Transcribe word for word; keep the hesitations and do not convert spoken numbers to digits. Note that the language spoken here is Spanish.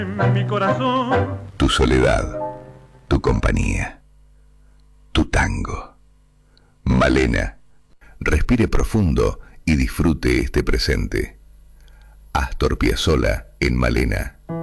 mi corazón. Tu soledad, tu compañía, tu tango. Malena, respire profundo y disfrute este presente. Astor Piazzolla en Malena.